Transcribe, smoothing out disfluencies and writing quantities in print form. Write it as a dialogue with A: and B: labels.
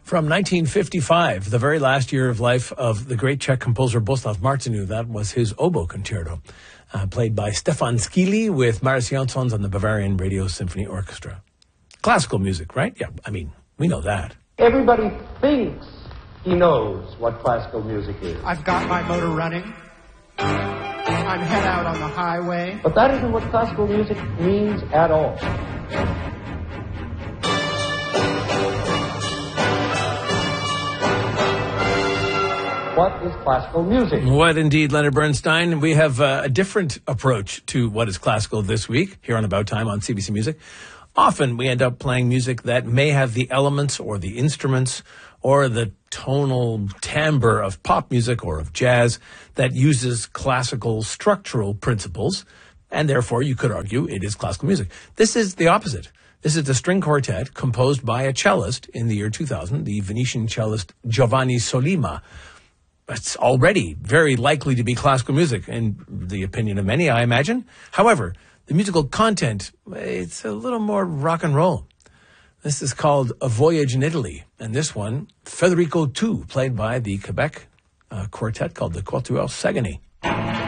A: From 1955, the very last year of life of the great Czech composer Bohuslav Martinu. That was his oboe concerto, played by Stefan Skili with Marius Jansons and the Bavarian Radio Symphony Orchestra. Classical music, right? Yeah, I mean, we know that.
B: Everybody thinks he knows what classical music is.
C: I've got my motor running. I'm head out on the highway.
B: But that isn't what classical music means at all. What is classical music?
A: What indeed, Leonard Bernstein. We have a different approach to what is classical this week here on About Time on CBC Music. Often we end up playing music that may have the elements or the instruments or the tonal timbre of pop music or of jazz that uses classical structural principles, and therefore you could argue it is classical music. This is the opposite. This is the string quartet composed by a cellist in the year 2000, the Venetian cellist Giovanni Sollima. It's already very likely to be classical music, in the opinion of many, I imagine. However, the musical content, it's a little more rock and roll. This is called A Voyage in Italy, and this one, Federico II, played by the Quebec quartet called the Quatuor Saguenay.